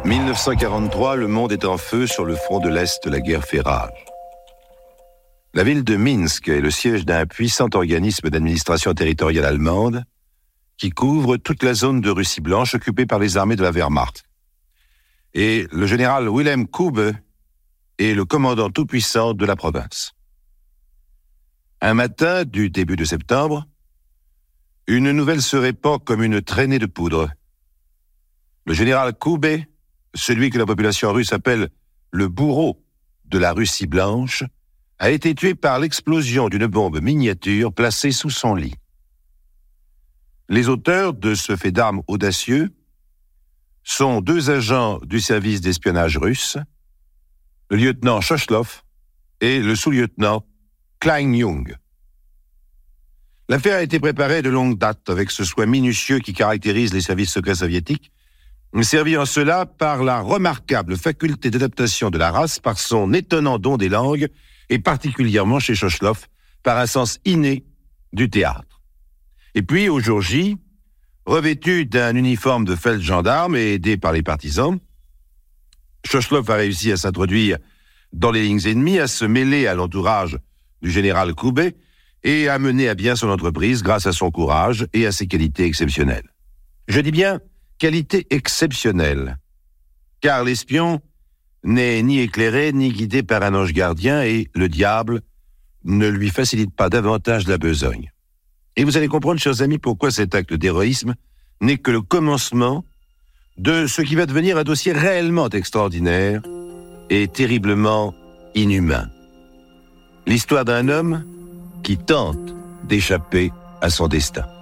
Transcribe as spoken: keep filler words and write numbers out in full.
mille neuf cent quarante-trois, le monde est en feu sur le front de l'Est, la guerre fait rage. La ville de Minsk est le siège d'un puissant organisme d'administration territoriale allemande qui couvre toute la zone de Russie blanche occupée par les armées de la Wehrmacht. Et le général Wilhelm Kube est le commandant tout-puissant de la province. Un matin du début de septembre, une nouvelle se répand comme une traînée de poudre. Le général Kube, celui que la population russe appelle le bourreau de la Russie blanche, a été tué par l'explosion d'une bombe miniature placée sous son lit. Les auteurs de ce fait d'armes audacieux sont deux agents du service d'espionnage russe, le lieutenant Shoshlov et le sous-lieutenant Klein-Jung. L'affaire a été préparée de longue date avec ce soin minutieux qui caractérise les services secrets soviétiques, servi en cela par la remarquable faculté d'adaptation de la race, par son étonnant don des langues, et particulièrement chez Shoshlov, par un sens inné du théâtre. Et puis, au jour J, revêtu d'un uniforme de feldgendarme et aidé par les partisans, Shoshlov a réussi à s'introduire dans les lignes ennemies, à se mêler à l'entourage du général Kube et à mener à bien son entreprise grâce à son courage et à ses qualités exceptionnelles. Je dis bien qualité exceptionnelle, car l'espion n'est ni éclairé ni guidé par un ange gardien et le diable ne lui facilite pas davantage la besogne. Et vous allez comprendre, chers amis, pourquoi cet acte d'héroïsme n'est que le commencement de ce qui va devenir un dossier réellement extraordinaire et terriblement inhumain. L'histoire d'un homme qui tente d'échapper à son destin.